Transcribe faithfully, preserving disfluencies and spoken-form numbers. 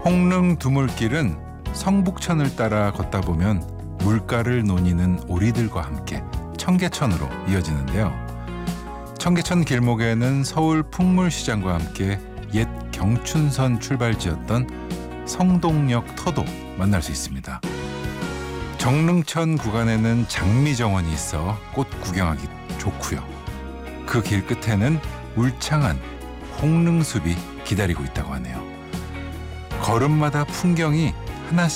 홍릉 두물길은 성북천을 따라 걷다 보면 물가를 노니는 오리들과 함께 청계천으로 이어지는데요. 청계천 길목에는 서울 풍물시장과 함께 옛 경춘선 출발지였던 성동역 터도 만날 수 있습니다. 정릉천 구간에는 장미정원이 있어 꽃 구경하기 좋고요. 그 길 끝에는 울창한 홍릉숲이 기다리고 있다고 하네요. 걸음마다 풍경이 하나씩